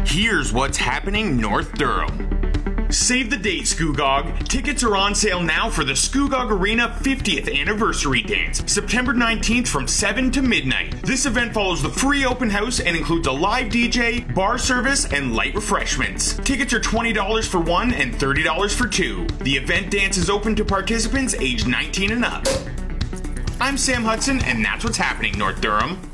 Here's what's happening North Durham. Save the date, Scugog. Tickets are on sale now for the Scugog Arena 50th Anniversary Dance, September 19th from 7 to midnight. This event follows the free open house and includes a live DJ, bar service, and light refreshments. Tickets are $20 for one and $30 for two. The event dance is open to participants aged 19 and up. I'm Sam Hudson, and that's what's happening North Durham.